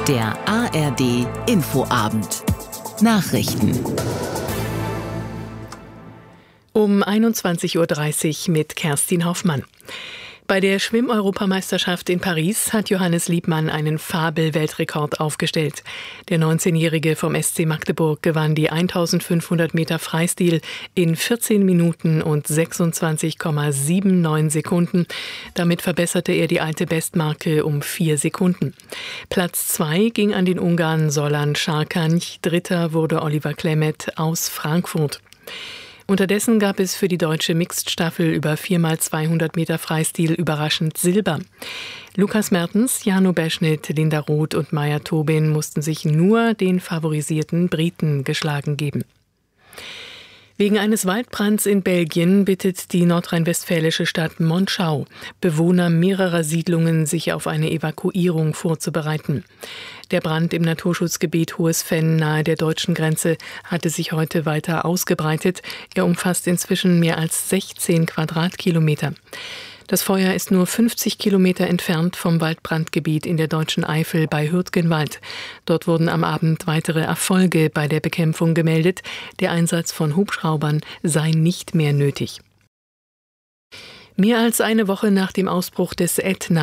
Der ARD Infoabend. Nachrichten. Um 21:30 Uhr mit Kerstin Hoffmann. Bei der Schwimm-Europameisterschaft in Paris hat Johannes Liebmann einen Fabel-Weltrekord aufgestellt. Der 19-Jährige vom SC Magdeburg gewann die 1500 Meter Freistil in 14 Minuten und 26,79 Sekunden. Damit verbesserte er die alte Bestmarke um 4 Sekunden. Platz 2 ging an den Ungarn Solan Sarkanj, dritter wurde Oliver Klemet aus Frankfurt. Unterdessen gab es für die deutsche Mixed-Staffel über 4x200 Meter Freistil überraschend Silber. Lukas Mertens, Jano Beschnitt, Linda Roth und Maja Tobin mussten sich nur den favorisierten Briten geschlagen geben. Wegen eines Waldbrands in Belgien bittet die nordrhein-westfälische Stadt Monschau Bewohner mehrerer Siedlungen, sich auf eine Evakuierung vorzubereiten. Der Brand im Naturschutzgebiet Hohes Venn nahe der deutschen Grenze hatte sich heute weiter ausgebreitet. Er umfasst inzwischen mehr als 16 Quadratkilometer. Das Feuer ist nur 50 Kilometer entfernt vom Waldbrandgebiet in der deutschen Eifel bei Hürtgenwald. Dort wurden am Abend weitere Erfolge bei der Bekämpfung gemeldet. Der Einsatz von Hubschraubern sei nicht mehr nötig. Mehr als eine Woche nach dem Ausbruch des Ätna